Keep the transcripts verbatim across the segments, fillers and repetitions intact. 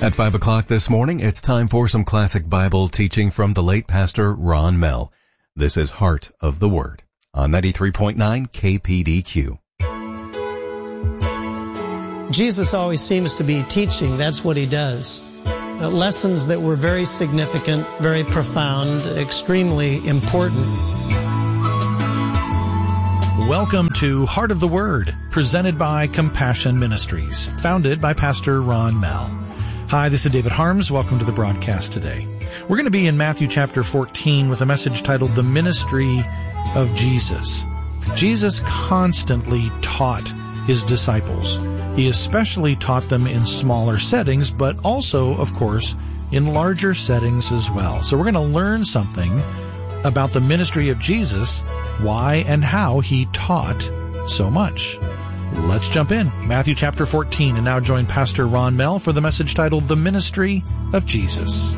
At five o'clock this morning, it's time for some classic Bible teaching from the late Pastor Ron Mell. This is Heart of the Word on ninety-three point nine K P D Q. Jesus always seems to be teaching. That's what he does. Uh, lessons that were very significant, very profound, extremely important. Welcome to Heart of the Word, presented by Compassion Ministries, founded by Pastor Ron Mell. Hi, this is David Harms. Welcome to the broadcast today. We're going to be in Matthew chapter fourteen with a message titled The Ministry of Jesus. Jesus constantly taught his disciples. He especially taught them in smaller settings, but also, of course, in larger settings as well. So we're going to learn something about the ministry of Jesus, why and how he taught so much. Let's jump in. Matthew chapter fourteen, and now join Pastor Ron Mell for the message titled The Ministry of Jesus.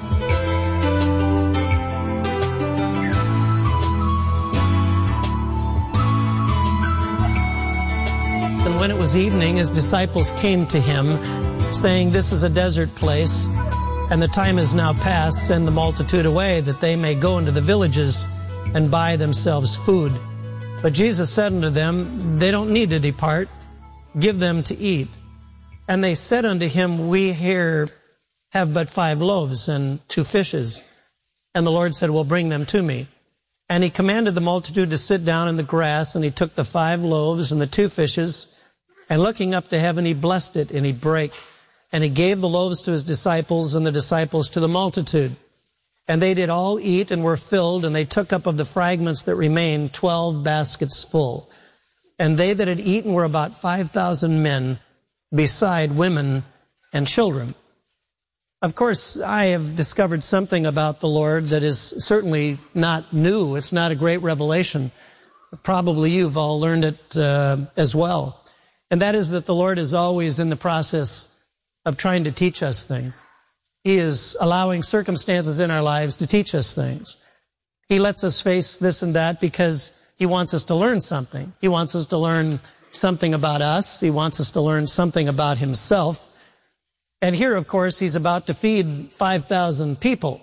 And when it was evening, his disciples came to him, saying, "This is a desert place, and the time is now past. Send the multitude away, that they may go into the villages and buy themselves food." But Jesus said unto them, "They don't need to depart. Give them to eat." And they said unto him, "We here have but five loaves and two fishes." And the Lord said, "Well, bring them to me." And he commanded the multitude to sit down in the grass, and he took the five loaves and the two fishes, and looking up to heaven, he blessed it, and he brake. And he gave the loaves to his disciples, and the disciples to the multitude. And they did all eat and were filled, and they took up of the fragments that remained twelve baskets full. And they that had eaten were about five thousand men, beside women and children. Of course, I have discovered something about the Lord that is certainly not new. It's not a great revelation. Probably you've all learned it uh, as well. And that is that the Lord is always in the process of trying to teach us things. He is allowing circumstances in our lives to teach us things. He lets us face this and that because he wants us to learn something. He wants us to learn something about us. He wants us to learn something about himself. And here, of course, he's about to feed five thousand people.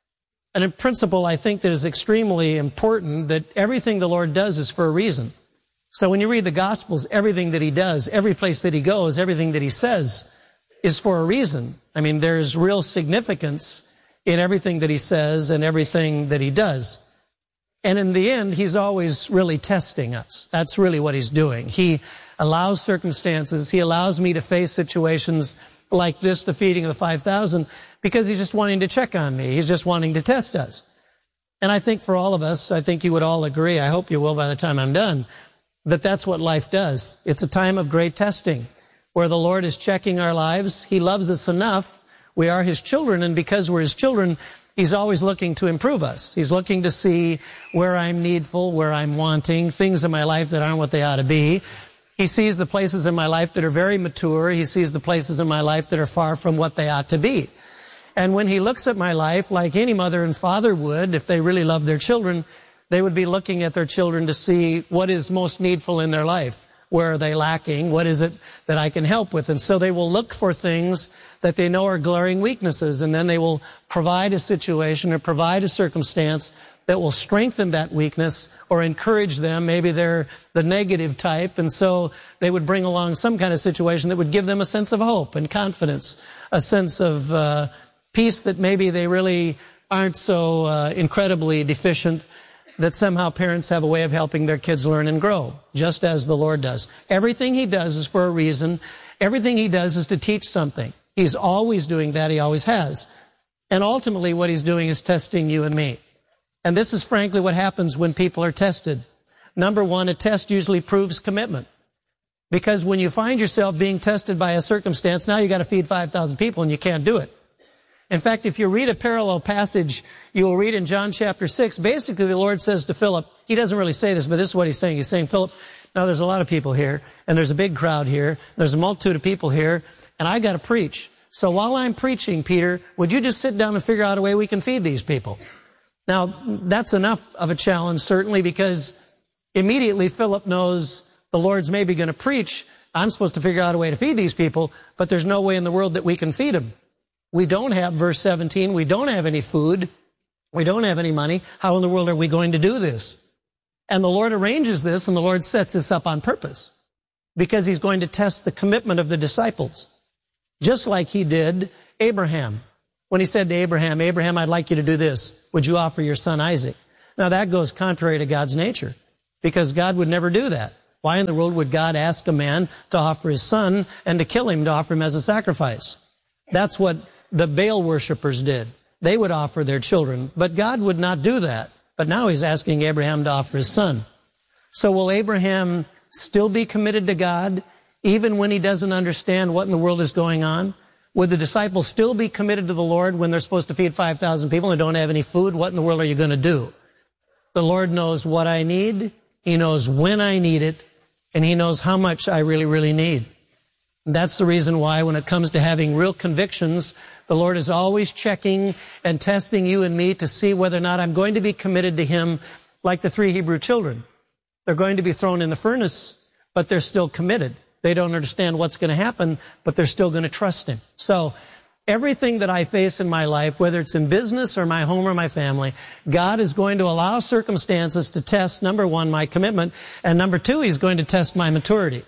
And in principle, I think that is extremely important that everything the Lord does is for a reason. So when you read the Gospels, everything that he does, every place that he goes, everything that he says is for a reason. I mean, there's real significance in everything that he says and everything that he does. And in the end, he's always really testing us. That's really what he's doing. He allows circumstances. He allows me to face situations like this, the feeding of the five thousand, because he's just wanting to check on me. He's just wanting to test us. And I think for all of us, I think you would all agree, I hope you will by the time I'm done, that that's what life does. It's a time of great testing where the Lord is checking our lives. He loves us enough. We are his children, and because we're his children, he's always looking to improve us. He's looking to see where I'm needful, where I'm wanting, things in my life that aren't what they ought to be. He sees the places in my life that are very mature. He sees the places in my life that are far from what they ought to be. And when he looks at my life, like any mother and father would, if they really love their children, they would be looking at their children to see what is most needful in their life. Where are they lacking? What is it that I can help with? And so they will look for things that they know are glaring weaknesses, and then they will provide a situation or provide a circumstance that will strengthen that weakness or encourage them. Maybe they're the negative type, and so they would bring along some kind of situation that would give them a sense of hope and confidence, a sense of uh, peace that maybe they really aren't so uh, incredibly deficient, that somehow parents have a way of helping their kids learn and grow, just as the Lord does. Everything he does is for a reason. Everything he does is to teach something. He's always doing that. He always has. And ultimately what he's doing is testing you and me. And this is frankly what happens when people are tested. Number one, a test usually proves commitment. Because when you find yourself being tested by a circumstance, now you got to feed five thousand people and you can't do it. In fact, if you read a parallel passage, you will read in John chapter six, basically the Lord says to Philip, he doesn't really say this, but this is what he's saying. He's saying, Philip, now there's a lot of people here, and there's a big crowd here, there's a multitude of people here, and I got to preach. So while I'm preaching, Peter, would you just sit down and figure out a way we can feed these people? Now, that's enough of a challenge, certainly, because immediately Philip knows the Lord's maybe going to preach. I'm supposed to figure out a way to feed these people, but there's no way in the world that we can feed them. We don't have, verse seventeen, we don't have any food. We don't have any money. How in the world are we going to do this? And the Lord arranges this, and the Lord sets this up on purpose because he's going to test the commitment of the disciples, just like he did Abraham. When he said to Abraham, Abraham, I'd like you to do this. Would you offer your son Isaac? Now that goes contrary to God's nature because God would never do that. Why in the world would God ask a man to offer his son and to kill him, to offer him as a sacrifice? That's what the Baal worshipers did. They would offer their children, but God would not do that. But now he's asking Abraham to offer his son. So will Abraham still be committed to God even when he doesn't understand what in the world is going on? Would the disciples still be committed to the Lord when they're supposed to feed five thousand people and don't have any food? What in the world are you going to do? The Lord knows what I need. He knows when I need it. And he knows how much I really, really need. And that's the reason why when it comes to having real convictions, the Lord is always checking and testing you and me to see whether or not I'm going to be committed to him like the three Hebrew children. They're going to be thrown in the furnace, but they're still committed. They don't understand what's going to happen, but they're still going to trust him. So everything that I face in my life, whether it's in business or my home or my family, God is going to allow circumstances to test, number one, my commitment, and number two, he's going to test my maturity.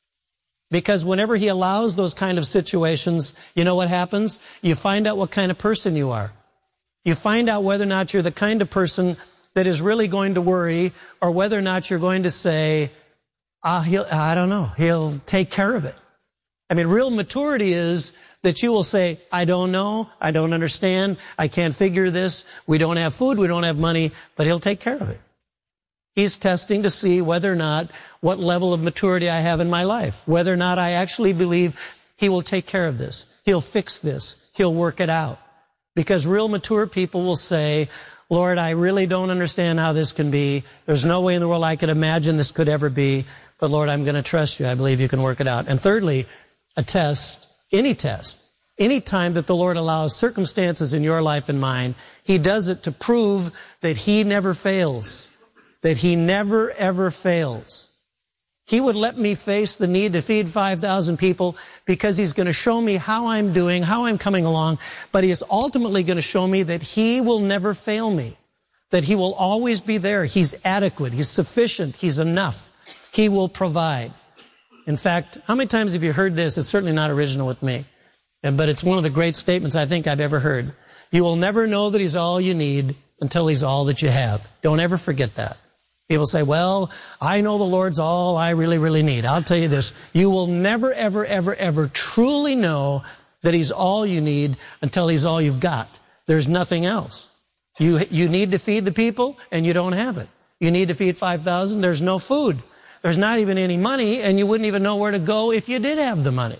Because whenever he allows those kind of situations, you know what happens? You find out what kind of person you are. You find out whether or not you're the kind of person that is really going to worry, or whether or not you're going to say, ah, he'll, I don't know, he'll take care of it. I mean, real maturity is that you will say, I don't know, I don't understand, I can't figure this, we don't have food, we don't have money, but he'll take care of it. He's testing to see whether or not what level of maturity I have in my life, whether or not I actually believe he will take care of this, he'll fix this, he'll work it out. Because real mature people will say, Lord, I really don't understand how this can be. There's no way in the world I could imagine this could ever be. But Lord, I'm going to trust you. I believe you can work it out. And thirdly, a test, any test, any time that the Lord allows circumstances in your life and mine, he does it to prove that he never fails, that he never, ever fails. He would let me face the need to feed five thousand people because he's going to show me how I'm doing, how I'm coming along, but he is ultimately going to show me that he will never fail me, that he will always be there. He's adequate. He's sufficient. He's enough. He will provide. In fact, how many times have you heard this? It's certainly not original with me, but it's one of the great statements I think I've ever heard. You will never know that he's all you need until he's all that you have. Don't ever forget that. People say, well, I know the Lord's all I really, really need. I'll tell you this. You will never, ever, ever, ever truly know that he's all you need until he's all you've got. There's nothing else. You, you need to feed the people and you don't have it. You need to feed five thousand. There's no food. There's not even any money, and you wouldn't even know where to go if you did have the money.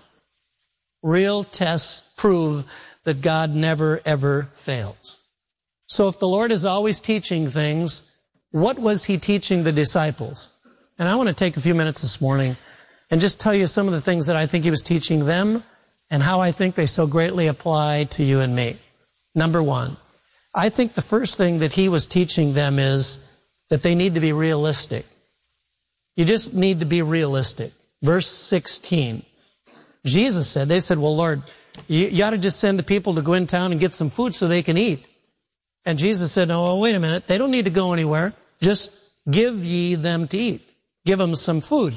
Real tests prove that God never, ever fails. So if the Lord is always teaching things, what was he teaching the disciples? And I want to take a few minutes this morning and just tell you some of the things that I think he was teaching them and how I think they so greatly apply to you and me. Number one, I think the first thing that he was teaching them is that they need to be realistic. You just need to be realistic. Verse sixteen. Jesus said, they said, well, Lord, you, you ought to just send the people to go in town and get some food so they can eat. And Jesus said, no, wait a minute. They don't need to go anywhere. Just give ye them to eat. Give them some food.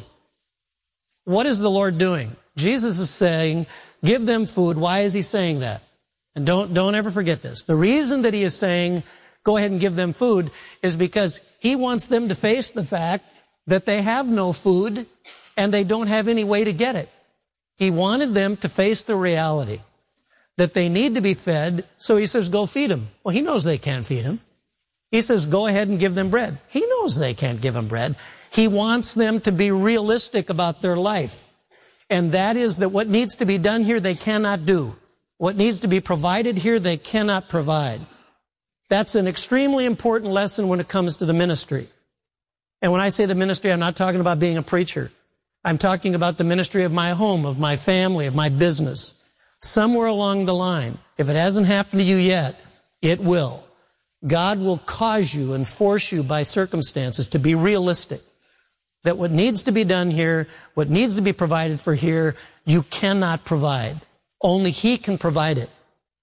What is the Lord doing? Jesus is saying, give them food. Why is he saying that? And don't, don't ever forget this. The reason that he is saying, go ahead and give them food is because he wants them to face the fact that they have no food and they don't have any way to get it. He wanted them to face the reality that they need to be fed, so he says, go feed them. Well, he knows they can't feed them. He says, go ahead and give them bread. He knows they can't give them bread. He wants them to be realistic about their life. And that is that what needs to be done here, they cannot do. What needs to be provided here, they cannot provide. That's an extremely important lesson when it comes to the ministry. And when I say the ministry, I'm not talking about being a preacher. I'm talking about the ministry of my home, of my family, of my business. Somewhere along the line, if it hasn't happened to you yet, it will. God will cause you and force you by circumstances to be realistic. That what needs to be done here, what needs to be provided for here, you cannot provide. Only he can provide it.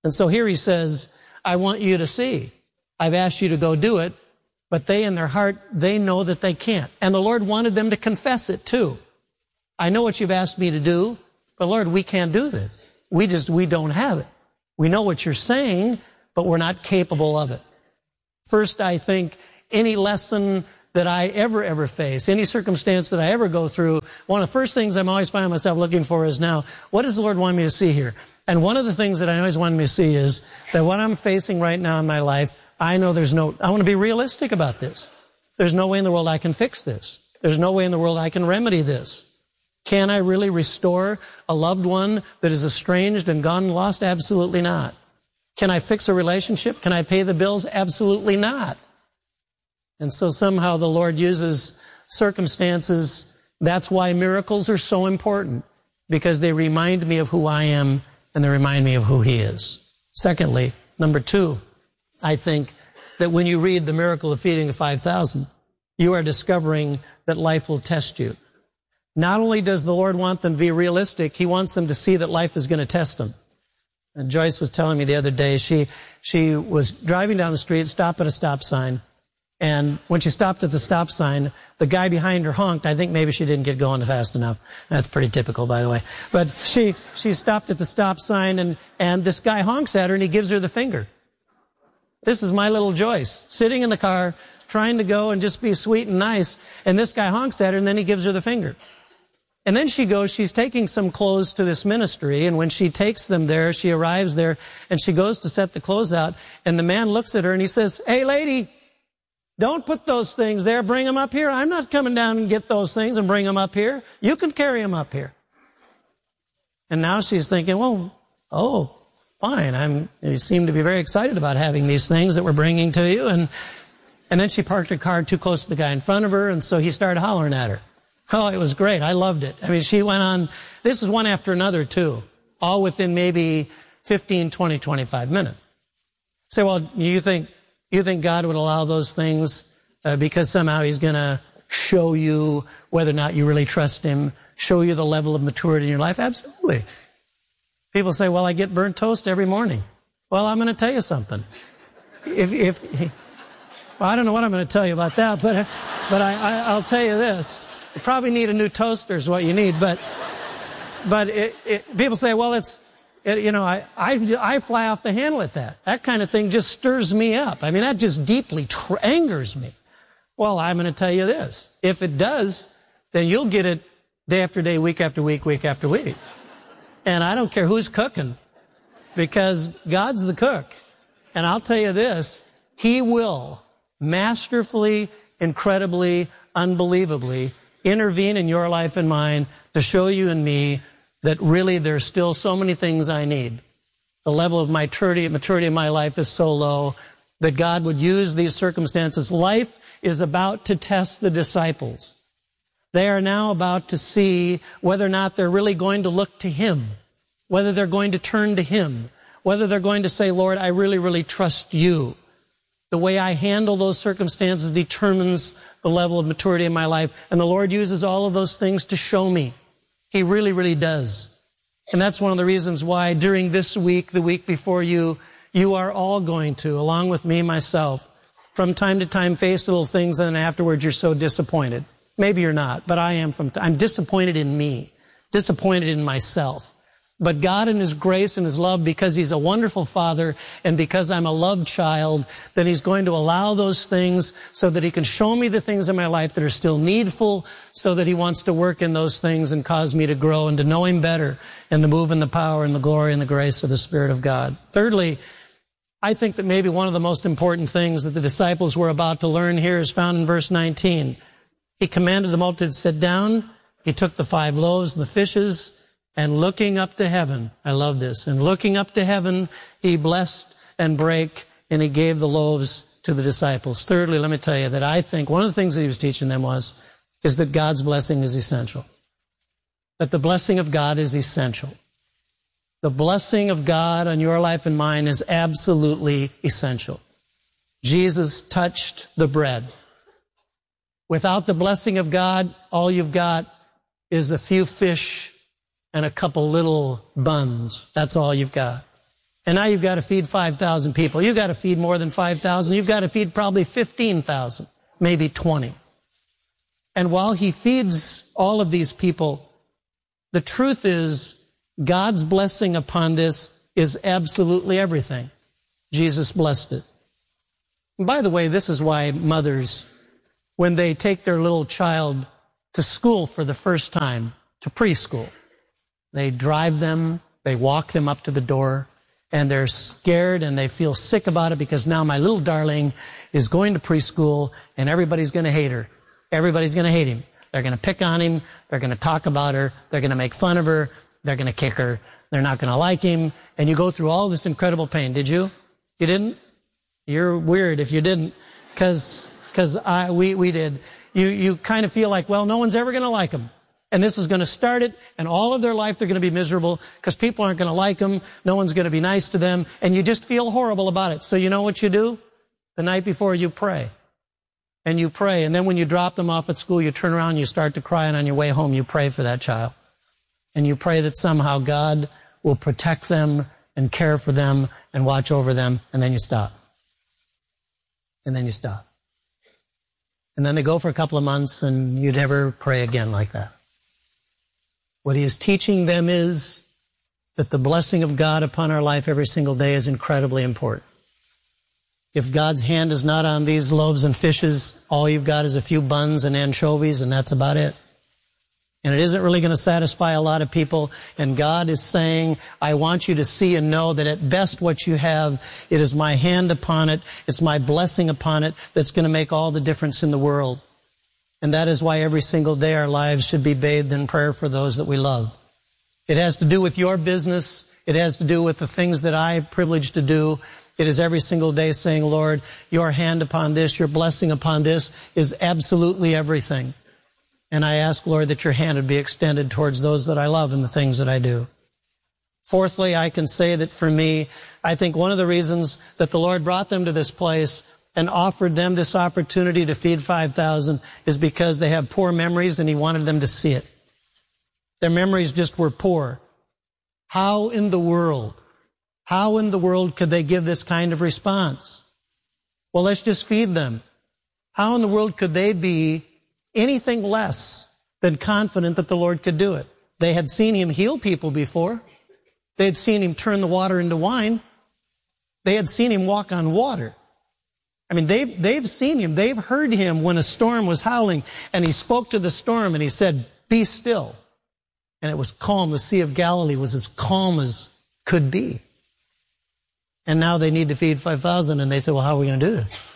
And so here he says, I want you to see. I've asked you to go do it, but they in their heart, they know that they can't. And the Lord wanted them to confess it too. I know what you've asked me to do, but Lord, we can't do this. We just, we don't have it. We know what you're saying, but we're not capable of it. First, I think any lesson that I ever, ever face, any circumstance that I ever go through, one of the first things I'm always finding myself looking for is now, what does the Lord want me to see here? And one of the things that I always want me to see is that what I'm facing right now in my life, I know there's no, I want to be realistic about this. There's no way in the world I can fix this. There's no way in the world I can remedy this. Can I really restore a loved one that is estranged and gone and lost? Absolutely not. Can I fix a relationship? Can I pay the bills? Absolutely not. And so somehow the Lord uses circumstances. That's why miracles are so important, because they remind me of who I am and they remind me of who He is. Secondly, number two, I think that when you read the miracle of feeding the five thousand, you are discovering that life will test you. Not only does the Lord want them to be realistic, He wants them to see that life is going to test them. And Joyce was telling me the other day, she, she was driving down the street, stopped at a stop sign, and when she stopped at the stop sign, the guy behind her honked. I think maybe she didn't get going fast enough. That's pretty typical, by the way. But she, she stopped at the stop sign, and, and this guy honks at her, and he gives her the finger. This is my little Joyce, sitting in the car, trying to go and just be sweet and nice, and this guy honks at her, and then he gives her the finger. And then she goes, she's taking some clothes to this ministry, and when she takes them there, she arrives there, and she goes to set the clothes out, and the man looks at her, and he says, "Hey, lady, don't put those things there. Bring them up here. I'm not coming down and get those things and bring them up here. You can carry them up here." And now she's thinking, well, oh, fine. I'm, you seem to be very excited about having these things that we're bringing to you. And, and then she parked her car too close to the guy in front of her, and so he started hollering at her. Oh, it was great. I loved it. I mean, she went on, this is one after another too, all within maybe fifteen, twenty, twenty-five minutes. Say, well, you think, you think God would allow those things uh, because somehow He's going to show you whether or not you really trust Him, show you the level of maturity in your life? Absolutely. People say, well, I get burnt toast every morning. Well, I'm going to tell you something. If, if, well, I don't know what I'm going to tell you about that, but, but I, I, I'll tell you this. You probably need a new toaster is what you need, but, but it, it, people say, well, it's, it, you know, I, I, I fly off the handle at that. That kind of thing just stirs me up. I mean, that just deeply tr- angers me. Well, I'm going to tell you this. If it does, then you'll get it day after day, week after week, week after week. And I don't care who's cooking, because God's the cook. And I'll tell you this, He will masterfully, incredibly, unbelievably intervene in your life and mine to show you and me that really there's still so many things I need. The level of maturity, maturity in my life is so low that God would use these circumstances. Life is about to test the disciples. They are now about to see whether or not they're really going to look to Him, whether they're going to turn to Him, whether they're going to say, Lord, I really, really trust You. The way I handle those circumstances determines the level of maturity in my life. And the Lord uses all of those things to show me. He really, really does. And that's one of the reasons why during this week, the week before you, you are all going to, along with me, myself, from time to time face little things, and then afterwards you're so disappointed. Maybe you're not, but I am from, I'm disappointed in me, disappointed in myself. But God in His grace and His love, because He's a wonderful Father and because I'm a loved child, then He's going to allow those things so that He can show me the things in my life that are still needful, so that He wants to work in those things and cause me to grow and to know Him better and to move in the power and the glory and the grace of the Spirit of God. Thirdly, I think that maybe one of the most important things that the disciples were about to learn here is found in verse nineteen. He commanded the multitude to sit down. He took the five loaves and the fishes, and looking up to heaven, I love this, and looking up to heaven, He blessed and brake, and He gave the loaves to the disciples. Thirdly, let me tell you that I think one of the things that He was teaching them was, is that God's blessing is essential. That the blessing of God is essential. The blessing of God on your life and mine is absolutely essential. Jesus touched the bread. Without the blessing of God, all you've got is a few fish and a couple little buns. That's all you've got. And now you've got to feed five thousand people. You've got to feed more than five thousand. You've got to feed probably fifteen thousand, maybe twenty. And while he feeds all of these people, the truth is God's blessing upon this is absolutely everything. Jesus blessed it. And by the way, this is why mothers, when they take their little child to school for the first time, to preschool, they drive them, they walk them up to the door, and they're scared and they feel sick about it because now my little darling is going to preschool and everybody's going to hate her. Everybody's going to hate him. They're going to pick on him. They're going to talk about her. They're going to make fun of her. They're going to kick her. They're not going to like him. And you go through all this incredible pain. Did you? You didn't? You're weird if you didn't. Cause, cause I, we, we did. You, you kind of feel like, well, no one's ever going to like him. And this is going to start it, and all of their life they're going to be miserable because people aren't going to like them. No one's going to be nice to them. And you just feel horrible about it. So you know what you do? The night before you pray. And you pray. And then when you drop them off at school, you turn around and you start to cry. And on your way home, you pray for that child. And you pray that somehow God will protect them and care for them and watch over them. And then you stop. And then you stop. And then they go for a couple of months and you never pray again like that. What he is teaching them is that the blessing of God upon our life every single day is incredibly important. If God's hand is not on these loaves and fishes, all you've got is a few buns and anchovies, and that's about it. And it isn't really going to satisfy a lot of people. And God is saying, I want you to see and know that at best what you have, it is my hand upon it, it's my blessing upon it that's going to make all the difference in the world. And that is why every single day our lives should be bathed in prayer for those that we love. It has to do with your business. It has to do with the things that I am privileged to do. It is every single day saying, Lord, your hand upon this, your blessing upon this is absolutely everything. And I ask, Lord, that your hand would be extended towards those that I love and the things that I do. Fourthly, I can say that for me, I think one of the reasons that the Lord brought them to this place and offered them this opportunity to feed five thousand is because they have poor memories and he wanted them to see it. Their memories just were poor. How in the world, how in the world could they give this kind of response? Well, let's just feed them. How in the world could they be anything less than confident that the Lord could do it? They had seen him heal people before. They had seen him turn the water into wine. They had seen him walk on water. I mean, they've, they've seen him. They've heard him when a storm was howling, and he spoke to the storm, and he said, be still. And it was calm. The Sea of Galilee was as calm as could be. And now they need to feed five thousand, and they say, well, how are we going to do this?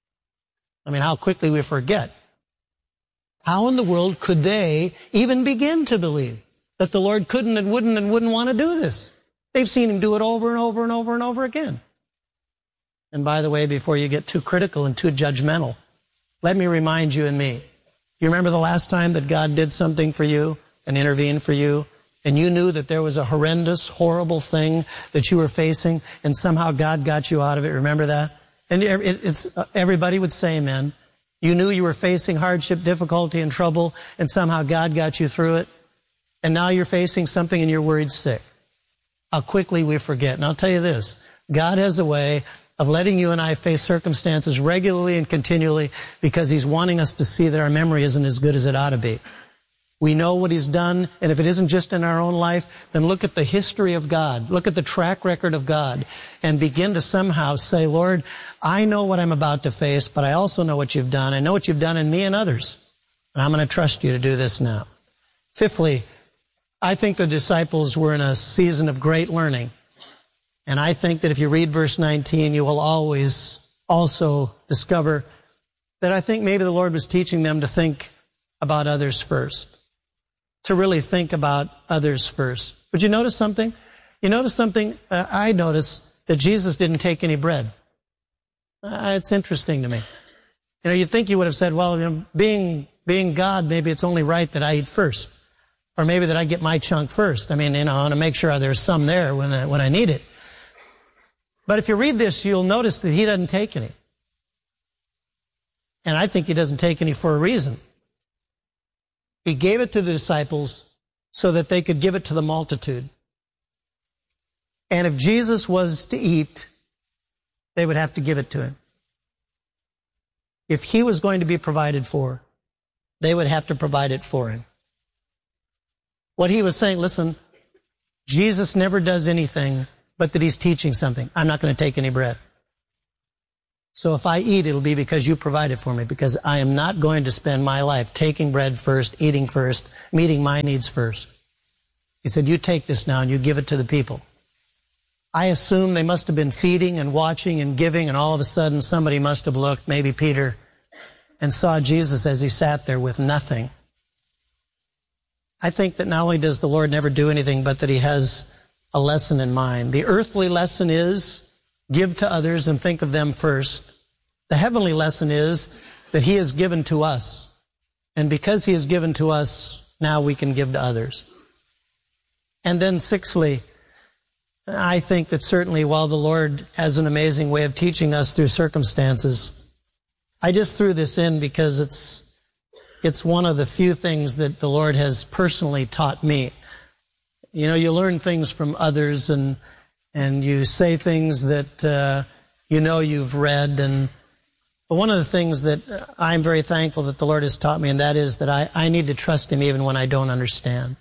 I mean, how quickly we forget. How in the world could they even begin to believe that the Lord couldn't and wouldn't and wouldn't want to do this? They've seen him do it over and over and over and over again. And by the way, before you get too critical and too judgmental, let me remind you and me. You remember the last time that God did something for you and intervened for you, and you knew that there was a horrendous, horrible thing that you were facing, and somehow God got you out of it? Remember that? And it's, everybody would say amen. You knew you were facing hardship, difficulty, and trouble, and somehow God got you through it. And now you're facing something and you're worried sick. How quickly we forget. And I'll tell you this, God has a way of letting you and I face circumstances regularly and continually because he's wanting us to see that our memory isn't as good as it ought to be. We know what he's done, and if it isn't just in our own life, then look at the history of God. Look at the track record of God and begin to somehow say, Lord, I know what I'm about to face, but I also know what you've done. I know what you've done in me and others, and I'm going to trust you to do this now. Fifthly, I think the disciples were in a season of great learning, and I think that if you read verse nineteen, you will always also discover that I think maybe the Lord was teaching them to think about others first. To really think about others first. But you notice something? You notice something? Uh, I notice that Jesus didn't take any bread. Uh, it's interesting to me. You know, you'd think you would have said, well, you know, being, being God, maybe it's only right that I eat first. Or maybe that I get my chunk first. I mean, you know, I want to make sure there's some there when I, when I need it. But if you read this, you'll notice that he doesn't take any. And I think he doesn't take any for a reason. He gave it to the disciples so that they could give it to the multitude. And if Jesus was to eat, they would have to give it to him. If he was going to be provided for, they would have to provide it for him. What he was saying, listen, Jesus never does anything but that he's teaching something. I'm not going to take any bread. So if I eat, it'll be because you provided for me, because I am not going to spend my life taking bread first, eating first, meeting my needs first. He said, you take this now and you give it to the people. I assume they must have been feeding and watching and giving, and all of a sudden somebody must have looked, maybe Peter, and saw Jesus as he sat there with nothing. I think that not only does the Lord never do anything, but that he has a lesson in mind. The earthly lesson is give to others and think of them first. The heavenly lesson is that he has given to us. And because he has given to us, now we can give to others. And then sixthly, I think that certainly while the Lord has an amazing way of teaching us through circumstances, I just threw this in because it's it's one of the few things that the Lord has personally taught me. You know, you learn things from others, and and you say things that uh, you know you've read. And but one of the things that I'm very thankful that the Lord has taught me, and that is that I, I need to trust him even when I don't understand.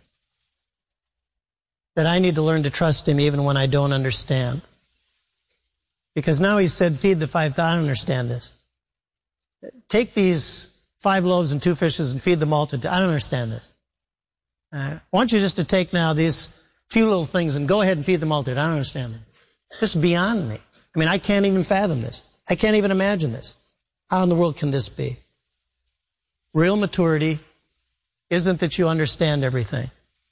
That I need to learn to trust him even when I don't understand. Because now he said, feed the five thousand. I don't understand this. Take these five loaves and two fishes and feed the multitude. I don't understand this. Uh, I want you just to take now these few little things and go ahead and feed the multitude. I don't understand it. This is beyond me. I mean, I can't even fathom this. I can't even imagine this. How in the world can this be? Real maturity isn't that you understand everything.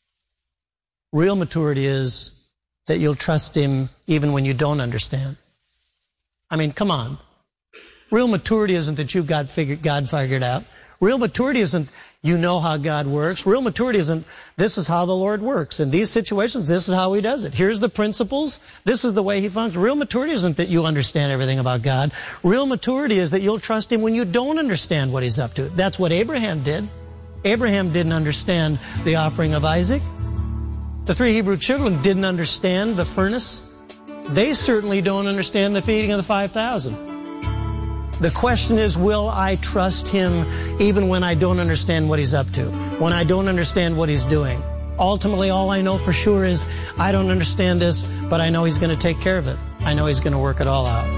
Real maturity is that you'll trust him even when you don't understand. I mean, come on. Real maturity isn't that you've got figured, God figured out. Real maturity isn't you know how God works. Real maturity isn't this is how the Lord works. In these situations, this is how he does it. Here's the principles. This is the way he functions. Real maturity isn't that you understand everything about God. Real maturity is that you'll trust him when you don't understand what he's up to. That's what Abraham did. Abraham didn't understand the offering of Isaac. The three Hebrew children didn't understand the furnace. They certainly don't understand the feeding of the five thousand. The question is, will I trust him even when I don't understand what he's up to, when I don't understand what he's doing? Ultimately, all I know for sure is I don't understand this, but I know he's going to take care of it. I know he's going to work it all out.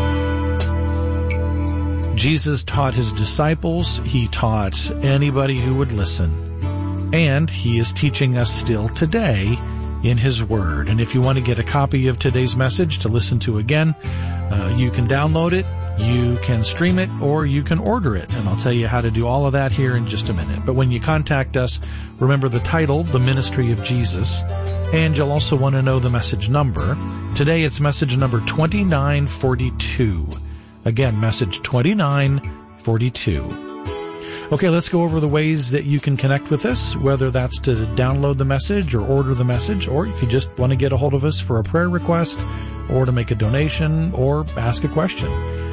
Jesus taught his disciples. He taught anybody who would listen. And he is teaching us still today in his word. And if you want to get a copy of today's message to listen to again, uh, you can download it, you can stream it, or you can order it. And I'll tell you how to do all of that here in just a minute. But when you contact us, remember the title, The Ministry of Jesus, and you'll also want to know the message number. Today it's message number twenty-nine forty-two. Again, message twenty-nine forty-two. Okay, let's go over the ways that you can connect with us, whether that's to download the message or order the message, or if you just want to get a hold of us for a prayer request, or to make a donation, or ask a question.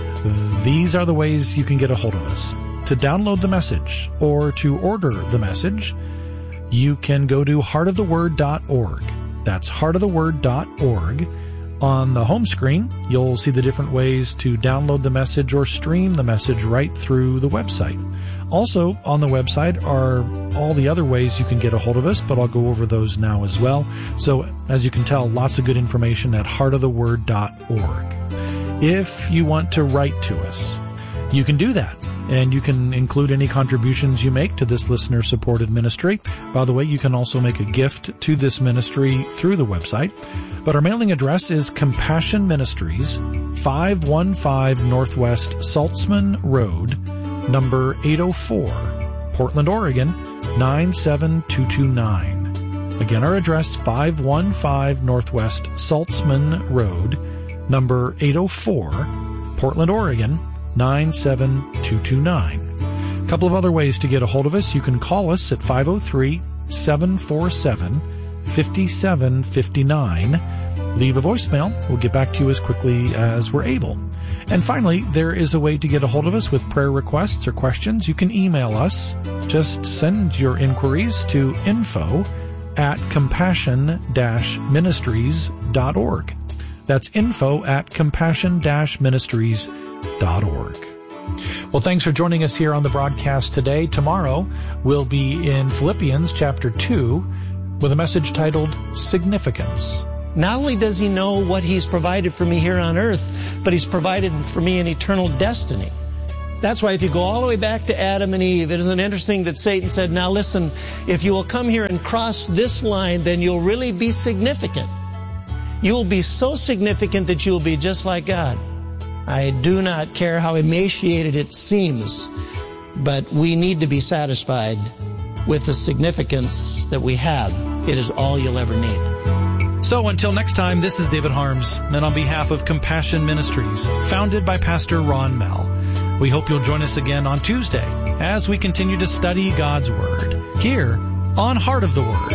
These are the ways you can get a hold of us. To download the message or to order the message, you can go to heart of the word dot org. That's heart of the word dot org. On the home screen, you'll see the different ways to download the message or stream the message right through the website. Also, on the website are all the other ways you can get a hold of us, but I'll go over those now as well. So, as you can tell, lots of good information at heart of the word dot org. If you want to write to us, you can do that, and you can include any contributions you make to this listener-supported ministry. By the way, you can also make a gift to this ministry through the website. But our mailing address is Compassion Ministries, five one five Northwest Saltzman Road, number eight oh four, Portland, Oregon, nine seven two two nine. Again, our address, five one five Northwest Saltzman Road, number eight oh four, Portland, Oregon, nine seven two two nine. A couple of other ways to get a hold of us. You can call us at five oh three, seven four seven, five seven five nine. Leave a voicemail. We'll get back to you as quickly as we're able. And finally, there is a way to get a hold of us with prayer requests or questions. You can email us. Just send your inquiries to info at compassion dash ministries dot org. That's info at compassion dash ministries dot org. Well, thanks for joining us here on the broadcast today. Tomorrow, we'll be in Philippians chapter two with a message titled Significance. Not only does he know what he's provided for me here on earth, but he's provided for me an eternal destiny. That's why if you go all the way back to Adam and Eve, it isn't interesting that Satan said, now listen, if you will come here and cross this line, then you'll really be significant. You'll be so significant that you'll be just like God. I do not care how emaciated it seems, but we need to be satisfied with the significance that we have. It is all you'll ever need. So until next time, this is David Harms, and on behalf of Compassion Ministries, founded by Pastor Ron Mell, we hope you'll join us again on Tuesday as we continue to study God's Word here on Heart of the Word.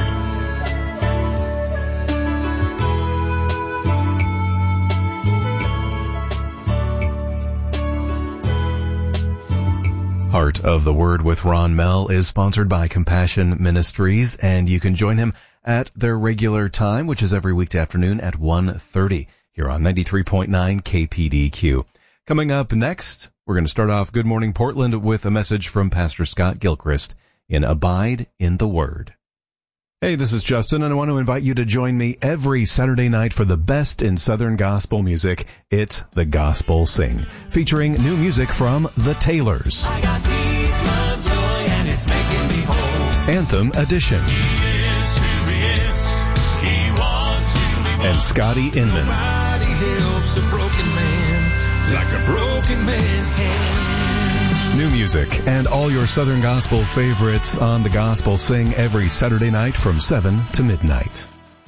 Heart of the Word with Ron Mell is sponsored by Compassion Ministries, and you can join him at their regular time, which is every weekday afternoon at one thirty here on ninety-three point nine K P D Q. Coming up next, we're going to start off Good Morning Portland with a message from Pastor Scott Gilchrist in Abide in the Word. Hey, this is Justin, and I want to invite you to join me every Saturday night for the best in Southern gospel music. It's The Gospel Sing, featuring new music from The Taylors. I got peace, love, joy, and it's making me whole. Anthem Edition. He is who he is. He wants to be And Scotty Inman. Nobody helps a broken man like a broken man can. New music and all your Southern Gospel favorites on The Gospel Sing every Saturday night from seven to midnight.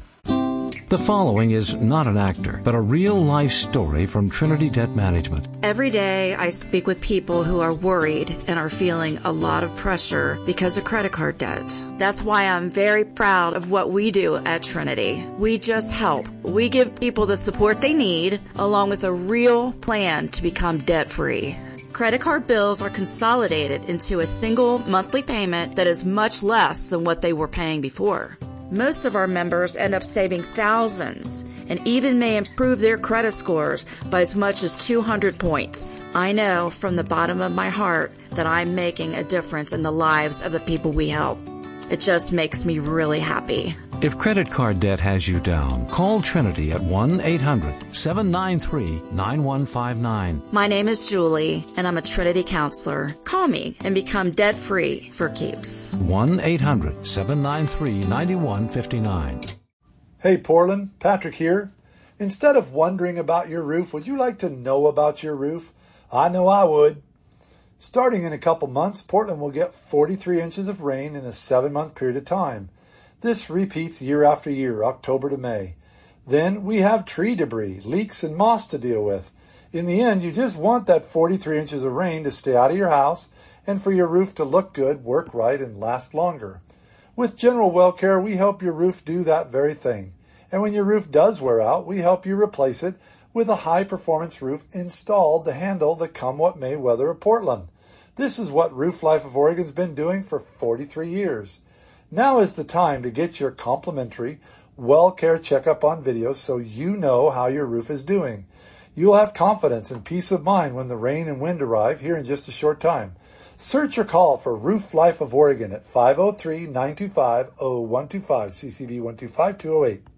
The following is not an actor, but a real-life story from Trinity Debt Management. Every day I speak with people who are worried and are feeling a lot of pressure because of credit card debt. That's why I'm very proud of what we do at Trinity. We just help. We give people the support they need, along with a real plan to become debt-free. Credit card bills are consolidated into a single monthly payment that is much less than what they were paying before. Most of our members end up saving thousands and even may improve their credit scores by as much as two hundred points. I know from the bottom of my heart that I'm making a difference in the lives of the people we help. It just makes me really happy. If credit card debt has you down, call Trinity at one eight hundred seven nine three nine one five nine. My name is Julie, and I'm a Trinity counselor. Call me and become debt-free for keeps. one eight hundred seven nine three nine one five nine. Hey Portland, Patrick here. Instead of wondering about your roof, would you like to know about your roof? I know I would. Starting in a couple months, Portland will get forty-three inches of rain in a seven-month period of time. This repeats year after year, October to May. Then we have tree debris, leaks, and moss to deal with. In the end, you just want that forty-three inches of rain to stay out of your house and for your roof to look good, work right, and last longer. With General Well Care, we help your roof do that very thing. And when your roof does wear out, we help you replace it with a high-performance roof installed to handle the come-what-may weather of Portland. This is what Roof Life of Oregon's been doing for forty-three years. Now is the time to get your complimentary Well Care checkup on video so you know how your roof is doing. You'll have confidence and peace of mind when the rain and wind arrive here in just a short time. Search or call for Roof Life of Oregon at five oh three, nine two five, oh one two five, C C B one two five two oh eight.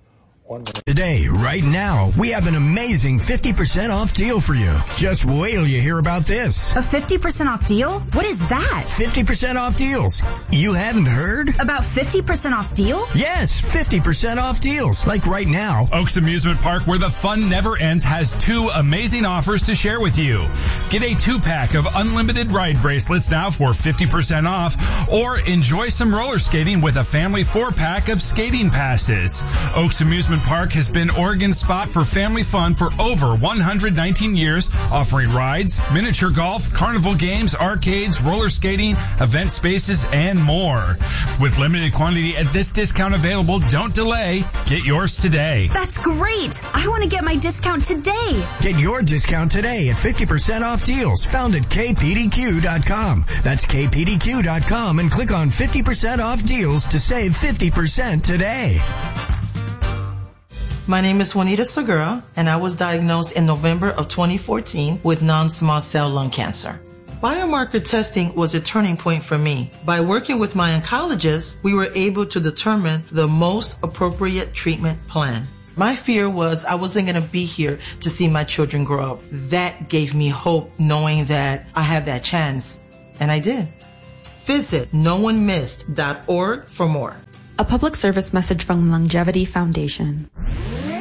Today, right now, we have an amazing fifty percent off deal for you. Just wait till you hear about this. A fifty percent off deal? What is that? fifty percent off deals. You haven't heard? About fifty percent off deal? Yes, fifty percent off deals. Like right now. Oaks Amusement Park, where the fun never ends, has two amazing offers to share with you. Get a two-pack of unlimited ride bracelets now for fifty percent off, or enjoy some roller skating with a family four-pack of skating passes. Oaks Amusement Park has been Oregon's spot for family fun for over one hundred nineteen years, offering rides, miniature golf, carnival games, arcades, roller skating, event spaces, and more. With limited quantity at this discount available, don't delay. Get yours today. That's great. I want to get my discount today. Get your discount today at fifty percent off deals found at K P D Q dot com. That's K P D Q dot com and click on fifty percent off deals to save fifty percent today. My name is Juanita Segura, and I was diagnosed in November of twenty fourteen with non-small cell lung cancer. Biomarker testing was a turning point for me. By working with my oncologist, we were able to determine the most appropriate treatment plan. My fear was I wasn't going to be here to see my children grow up. That gave me hope, knowing that I have that chance, and I did. Visit no one missed dot org for more. A public service message from Longevity Foundation.